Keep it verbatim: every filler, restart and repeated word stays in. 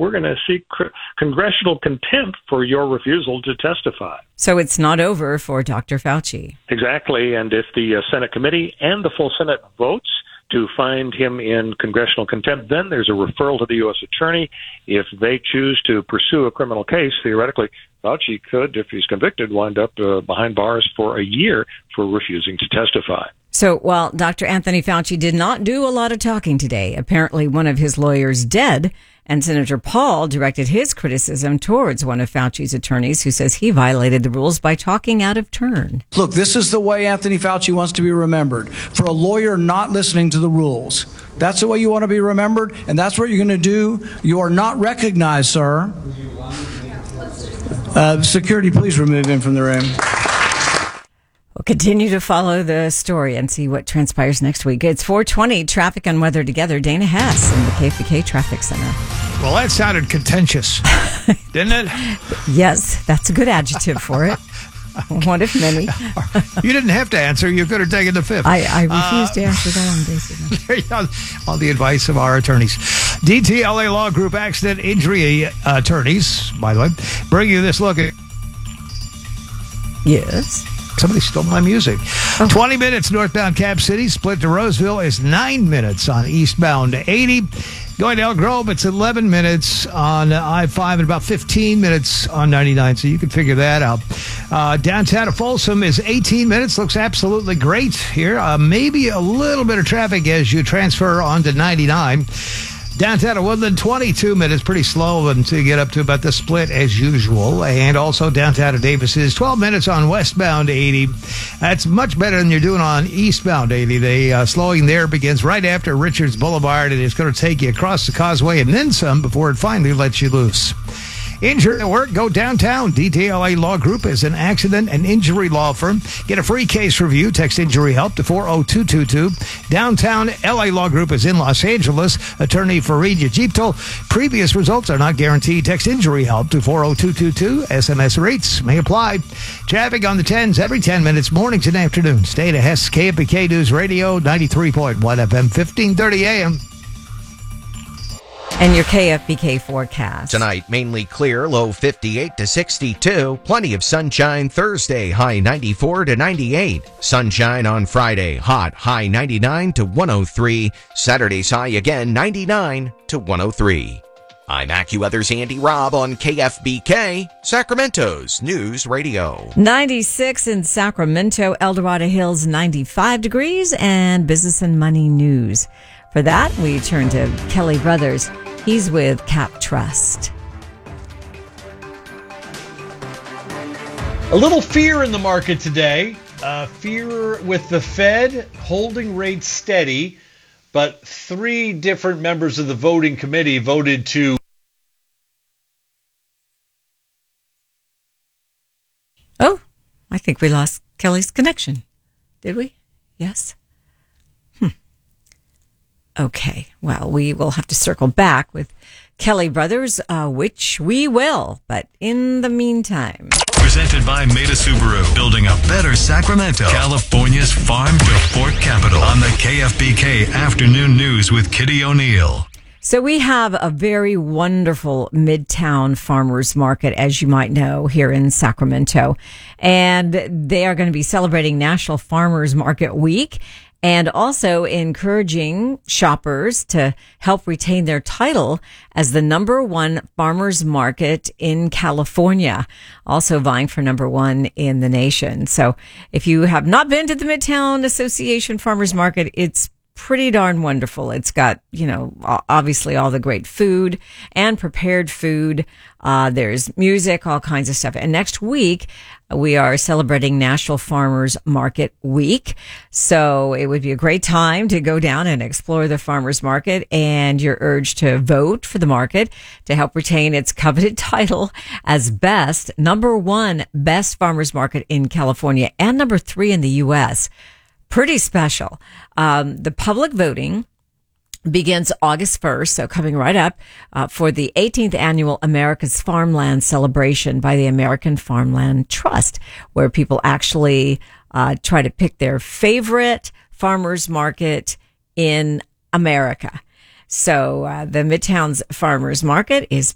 we're going to seek cr- congressional contempt for your refusal to testify. So it's not over for Doctor Fauci. Exactly. And if the uh, Senate committee and the full Senate votes to find him in congressional contempt, then there's a referral to the U S attorney. If they choose to pursue a criminal case, theoretically, Fauci could, if he's convicted, wind up uh, behind bars for a year for refusing to testify. So while Doctor Anthony Fauci did not do a lot of talking today, apparently one of his lawyers dead, and Senator Paul directed his criticism towards one of Fauci's attorneys who says he violated the rules by talking out of turn. Look, this is the way Anthony Fauci wants to be remembered, for a lawyer not listening to the rules. That's the way you want to be remembered, and that's what you're going to do. You are not recognized, sir. Uh, security, please remove him from the room. We'll continue to follow the story and see what transpires next week. It's four twenty, traffic and weather together. Dana Hess in the K F B K Traffic Center. Well, that sounded contentious, didn't it? Yes, that's a good adjective for it. One of many. You didn't have to answer. You could have taken the fifth. I, I refuse uh, to answer that on basis. There you go. On the advice of our attorneys. D T L A Law Group Accident Injury Attorneys, by the way, bring you this look at... Yes? Somebody stole my music. Oh. twenty minutes northbound Cap City. Split to Roseville is nine minutes on eastbound eighty. Going to Elk Grove, it's eleven minutes on I five and about fifteen minutes on ninety-nine, so you can figure that out. Uh, downtown to Folsom is eighteen minutes. Looks absolutely great here. Uh, maybe a little bit of traffic as you transfer onto ninety-nine. Downtown to Woodland, twenty-two minutes, pretty slow until you get up to about the split as usual. And also downtown to Davis is twelve minutes on westbound eighty. That's much better than you're doing on eastbound eighty. The uh, slowing there begins right after Richards Boulevard, and it's going to take you across the causeway and then some before it finally lets you loose. Injured at work, go downtown. D T L A Law Group is an accident and injury law firm. Get a free case review. Text injury help to four oh two two two. Downtown L A Law Group is in Los Angeles. Attorney Fareed Yajiptal. Previous results are not guaranteed. Text injury help to four oh two two two. S M S rates may apply. Traffic on the tens every ten minutes, mornings and afternoons. Dana Hess, K F B K News Radio, ninety-three point one F M, fifteen thirty A M. And your K F B K forecast. Tonight, mainly clear, low fifty-eight to sixty-two. Plenty of sunshine Thursday, high ninety-four to ninety-eight. Sunshine on Friday, hot, high ninety-nine to one oh three. Saturday's high again, ninety-nine to one oh three. I'm AccuWeather's Andy Robb on K F B K, Sacramento's News Radio. ninety-six in Sacramento, El Dorado Hills, ninety-five degrees, and Business and Money News. For that, we turn to Kelly Brothers. He's with Cap Trust. A little fear in the market today. Uh, fear with the Fed holding rates steady, but three different members of the voting committee voted to... Oh, I think we lost Kelly's connection. Did we? Yes? Okay, well, we will have to circle back with Kelly Brothers, uh, which we will, but in the meantime. Presented by Meta Subaru, building a better Sacramento, California's farm to fork capital, on the K F B K Afternoon News with Kitty O'Neill. So we have a very wonderful Midtown Farmers Market, as you might know, here in Sacramento. And they are going to be celebrating National Farmers Market Week, and also encouraging shoppers to help retain their title as the number one farmers market in California, also vying for number one in the nation. So if you have not been to the Midtown Association Farmers Market, it's pretty darn wonderful. It's got, you know, obviously all the great food and prepared food. Uh, there's music, all kinds of stuff. And next week, we are celebrating National Farmers Market Week. So it would be a great time to go down and explore the farmers market, and you're urged to vote for the market to help retain its coveted title as best, number one best farmers market in California and number three in the U S. Pretty special. Um, the public voting begins August first, so coming right up, uh, for the eighteenth annual America's Farmland celebration by the American Farmland Trust, where people actually uh, try to pick their favorite farmers market in America. So uh, the Midtown's Farmers Market is